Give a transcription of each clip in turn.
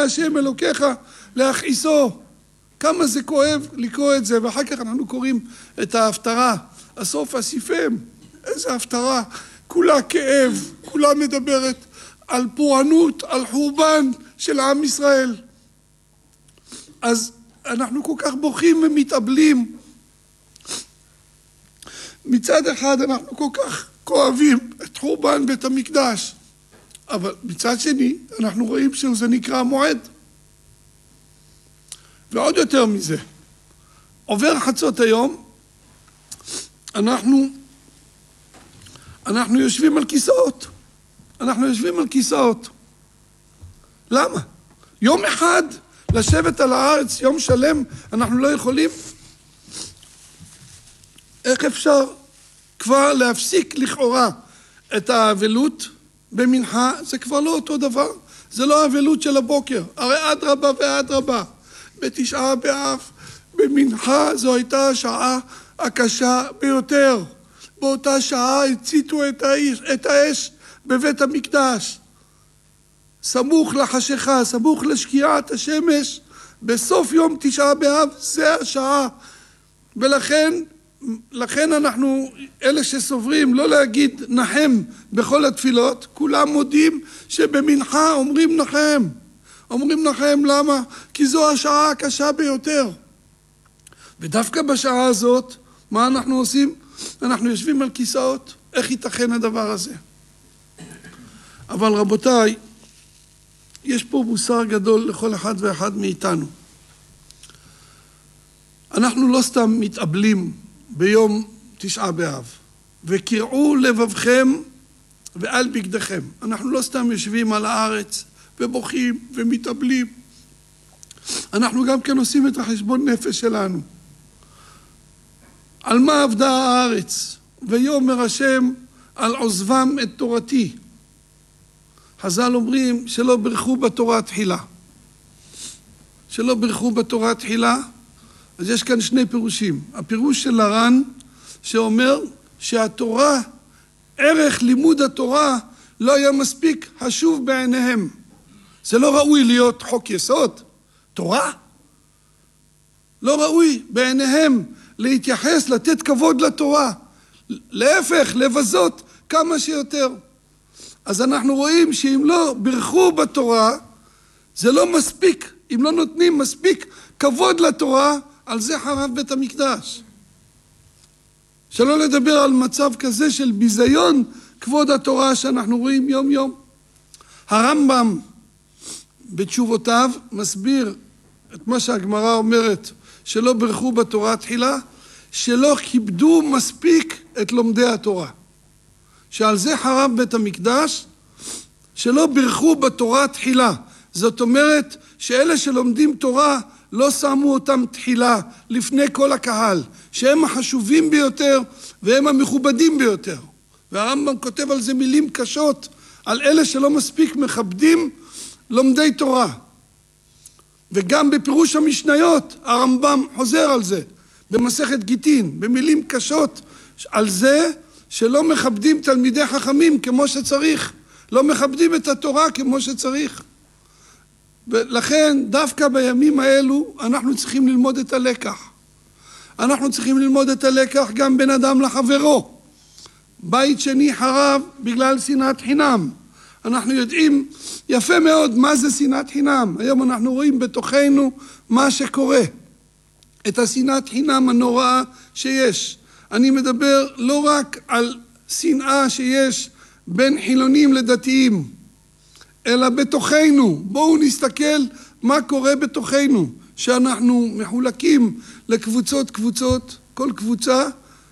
השם אלוקיך להכעיסו. כמה זה כואב לקרוא את זה, ואחר כך אנחנו קוראים את ההפטרה, הסוף אסיפם. איזה הפטרה, כולה כאב, כולה מדברת על פורענות, על חורבן של עם ישראל. אז אנחנו כל כך בוכים ומתאבלים. מצד אחד אנחנו כל כך כואבים את חורבן בית המקדש, אבל מצד שני אנחנו רואים שזה נקרא מועד. ועוד יותר מזה, עובר חצות היום, אנחנו יושבים על כיסאות. אנחנו יושבים על כיסאות. למה? יום אחד לשבת על הארץ, יום שלם, אנחנו לא יכולים? איך אפשר כבר להפסיק לכאורה את האבלות במנחה? זה כבר לא אותו דבר. זה לא האבלות של הבוקר. הרי אדרבה ואדרבה. בתשעה באב, במנחה, זו הייתה השעה הקשה ביותר. באותה שעה הציתו את האש בבית המקדש. סמוך לחשיכה, סמוך לשקיעת השמש, בסוף יום תשעה באב, זה השעה. ולכן אנחנו, אלה שסוברים, לא להגיד נחם בכל התפילות, כולם מודים שבמנחה אומרים נחם. אומרים נחם, למה? כי זו השעה הקשה ביותר. ודווקא בשעה הזאת, מה אנחנו עושים? אנחנו יושבים על כיסאות. איך ייתכן הדבר הזה? אבל רבותיי, יש פה מוסר גדול לכל אחד ואחד מאיתנו. אנחנו לא סתם מתאבלים ביום תשעה באב. וקראו לבבכם ועל בגדיכם. אנחנו לא סתם יושבים על הארץ ובוכים ומתאבלים. אנחנו גם כן עושים את החשבון נפש שלנו. על מה עבדה הארץ? ויאמר השם על עוזבם את תורתי. חז"ל אומרים שלא ברכו בתורה תחילה. שלא ברכו בתורה תחילה, אז יש כאן שני פירושים. הפירוש של הר"ן שאומר שהתורה, ערך לימוד התורה לא היה מספיק חשוב בעיניהם. זה לא ראוי להיות חוק יסוד. תורה? לא ראוי בעיניהם להתייחס, לתת כבוד לתורה. להפך, לבזות כמה שיותר. אז אנחנו רואים שאם לא ברכו בתורה, זה לא מספיק. אם לא נותנים מספיק כבוד לתורה, על זה חרב בית המקדש. שלא לדבר על מצב כזה של ביזיון כבוד התורה שאנחנו רואים יום יום. הרמב"ם בתשובותיו מסביר את מה שהגמרא אומרת, שלא ברכו בתורה תחילה, שלא כיבדו מספיק את לומדי התורה. שעל זה חרב בית המקדש, שלא ברכו בתורה תחילה. זאת אומרת שאלה שלומדים תורה לא שמו אותם תחילה לפני כל הקהל, שהם החשובים ביותר והם המכובדים ביותר. והרמב"ם כותב על זה מילים קשות, על אלה שלא מספיק מכבדים לומדי תורה. וגם בפירוש המשניות הרמב"ם חוזר על זה, במסכת גיטין, במילים קשות על זה שלא מכבדים תלמידי חכמים כמו שצריך, לא מכבדים את התורה כמו שצריך. ולכן דווקא בימים האלו אנחנו צריכים ללמוד את הלקח. אנחנו צריכים ללמוד את הלקח גם בין אדם לחברו. בית שני חרב בגלל שנאת חינם. אנחנו יודעים יפה מאוד מה זה שנאת חינם. היום אנחנו רואים בתוכנו מה שקורה. את השנאת חינם הנוראה שיש. אני מדבר לא רק על שנאה שיש בין חילונים לדתיים, אלא בתוכנו. בואו נסתכל מה קורה בתוכנו, שאנחנו מחולקים לקבוצות, כל קבוצה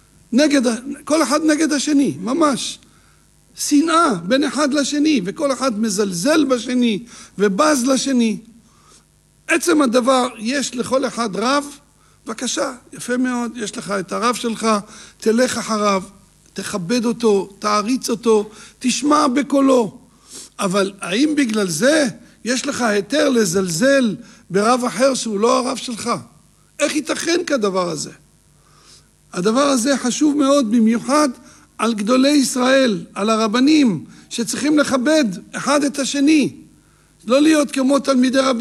כל אחד נגד השני, ממש. שנאה בין אחד לשני, וכל אחד מזלזל בשני ובז לשני. עצם הדבר, יש לכל אחד רב, בבקשה, יפה מאוד, יש לך את הרב שלך, תלך אחריו, תכבד אותו, תעריץ אותו, תשמע בקולו. אבל האם בגלל זה יש לך היתר לזלזל ברב אחר שהוא לא הרב שלך? איך ייתכן כדבר הזה? הדבר הזה חשוב מאוד, במיוחד על גדולי ישראל, על הרבנים, שצריכים לכבד אחד את השני. לא להיות כמו תלמידי רבי